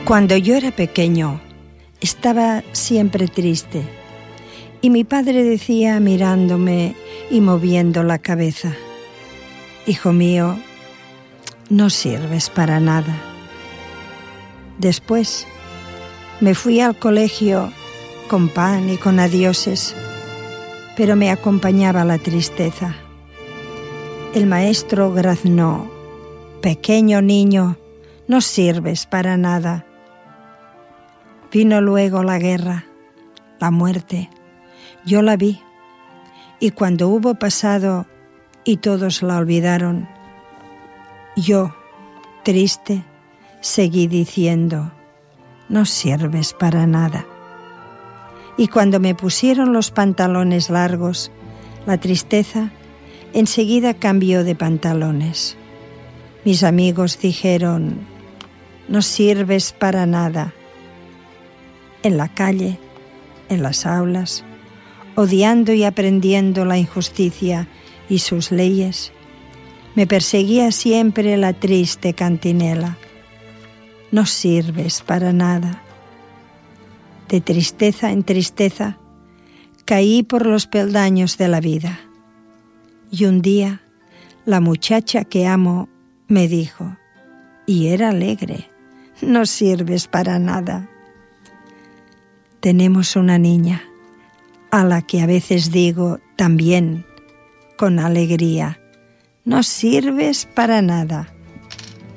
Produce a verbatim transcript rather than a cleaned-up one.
Cuando yo era pequeño, estaba siempre triste y mi padre decía mirándome y moviendo la cabeza: «Hijo mío, no sirves para nada». Después me fui al colegio con pan y con adioses, pero me acompañaba la tristeza. El maestro graznó: «Pequeño niño, no sirves para nada». Vino luego la guerra, la muerte. Yo la vi, y cuando hubo pasado y todos la olvidaron, yo, triste, seguí diciendo: «No sirves para nada». Y cuando me pusieron los pantalones largos, la tristeza enseguida cambió de pantalones. Mis amigos dijeron: «No sirves para nada». En la calle, en las aulas, odiando y aprendiendo la injusticia y sus leyes, me perseguía siempre la triste cantinela: «No sirves para nada». De tristeza en tristeza, caí por los peldaños de la vida. Y un día, la muchacha que amo me dijo, y era alegre: «No sirves para nada». Tenemos una niña, a la que a veces digo también, con alegría: «No sirves para nada».